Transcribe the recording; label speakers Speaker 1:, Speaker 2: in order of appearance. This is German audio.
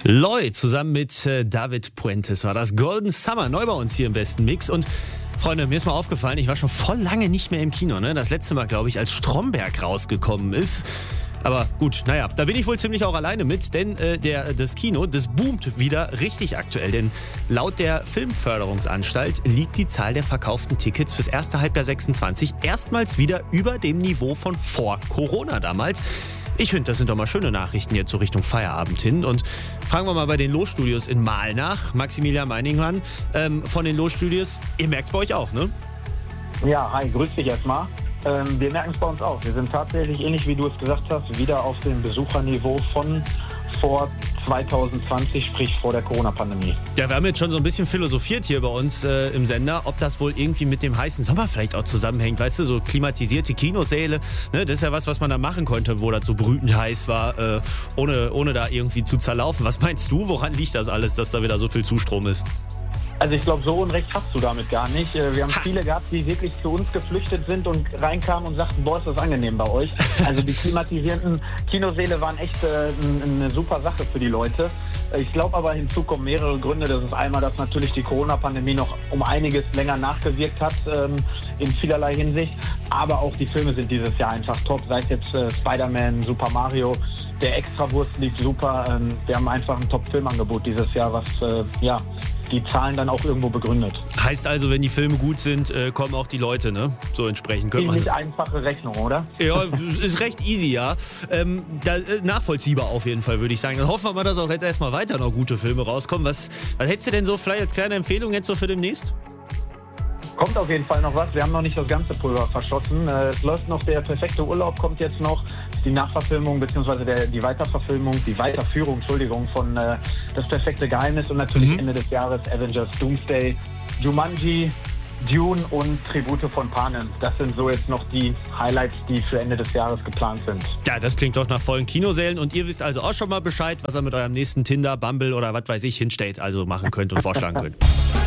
Speaker 1: Lloyd zusammen mit David Puentes war das. Golden Summer, neu bei uns hier im besten Mix. Und Freunde, mir ist mal aufgefallen, ich war schon voll lange nicht mehr im Kino. Ne? Das letzte Mal, glaube ich, als Stromberg rausgekommen ist. Aber gut, naja, da bin ich wohl ziemlich auch alleine mit, denn das Kino, das boomt wieder richtig aktuell. Denn laut der Filmförderungsanstalt liegt die Zahl der verkauften Tickets fürs erste Halbjahr 26 erstmals wieder über dem Niveau von vor Corona damals. Ich finde, das sind doch mal schöne Nachrichten jetzt so Richtung Feierabend hin. Und fragen wir mal bei den Los-Studios in Mahl nach. Maximilian Meiningmann von den Los-Studios. Ihr merkt es bei euch auch, ne?
Speaker 2: Ja, hi, grüß dich erstmal. Wir merken es bei uns auch. Wir sind tatsächlich, ähnlich wie du es gesagt hast, wieder auf dem Besucherniveau von vor 2020, sprich vor der Corona-Pandemie.
Speaker 1: Ja, wir haben jetzt schon so ein bisschen philosophiert hier bei uns im Sender, ob das wohl irgendwie mit dem heißen Sommer vielleicht auch zusammenhängt. Weißt du, so klimatisierte Kinosäle, ne, das ist ja was man da machen konnte, wo das so brütend heiß war, ohne da irgendwie zu zerlaufen. Was meinst du, woran liegt das alles, dass da wieder so viel Zustrom ist?
Speaker 2: Also ich glaube, so Unrecht hast du damit gar nicht. Wir haben viele gehabt, die wirklich zu uns geflüchtet sind und reinkamen und sagten, boah, ist das angenehm bei euch. Also die klimatisierten Kinosäle waren echt eine super Sache für die Leute. Ich glaube aber, hinzu kommen mehrere Gründe. Das ist einmal, dass natürlich die Corona-Pandemie noch um einiges länger nachgewirkt hat, in vielerlei Hinsicht. Aber auch die Filme sind dieses Jahr einfach top. Sei es jetzt Spider-Man, Super Mario, der Extrawurst lief super. Wir haben einfach ein Top-Filmangebot dieses Jahr, was die Zahlen dann auch irgendwo begründet.
Speaker 1: Heißt also, wenn die Filme gut sind, kommen auch die Leute, ne? So entsprechend könnte man.
Speaker 2: Ziemlich einfache Rechnung, oder?
Speaker 1: Ja, ist recht easy, ja. Nachvollziehbar auf jeden Fall, würde ich sagen. Dann hoffen wir mal, dass auch jetzt erstmal weiter noch gute Filme rauskommen. Was hättest du denn so vielleicht als kleine Empfehlung jetzt so für demnächst?
Speaker 2: Kommt auf jeden Fall noch was. Wir haben noch nicht das ganze Pulver verschossen. Es läuft noch der perfekte Urlaub, kommt jetzt noch. Die Nachverfilmung bzw. die Weiterführung von Das perfekte Geheimnis und natürlich Ende des Jahres Avengers Doomsday, Jumanji, Dune und Tribute von Panem. Das sind so jetzt noch die Highlights, die für Ende des Jahres geplant sind.
Speaker 1: Ja, das klingt doch nach vollen Kinosälen und ihr wisst also auch schon mal Bescheid, was ihr mit eurem nächsten Tinder, Bumble oder was weiß ich hinstellt, also machen könnt und vorschlagen könnt.